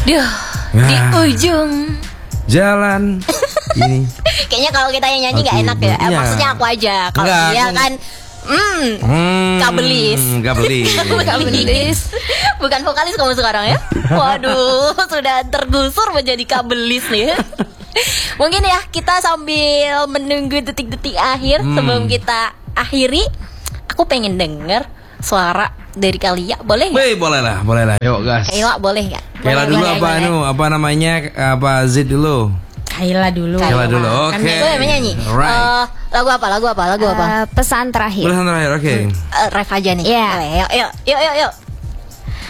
Duh, di ujung jalan ini. kayaknya kalau kita yang nyanyi nggak enak ya. Iya. Maksudnya aku aja. Kalau Enggak, dia aku- kan kabelis. Kabelis. Bukan vokalis kamu sekarang ya. Waduh, sudah tergusur menjadi kabelis nih. Mungkin ya kita sambil menunggu detik-detik akhir sebelum kita akhiri, aku pengen denger suara dari Kalia, boleh nggak? Wih, boleh lah. Yuk, gas. Kaila boleh nggak? Kaila dulu apa namanya? Apa Zid dulu? Kaila dulu. Kaila dulu. Kan Oke. gue yang menyanyi. Alright. Lagu apa? Pesan terakhir. Tulisan terakhir, oke. Ref aja nih. Iya. Boleh, yuk.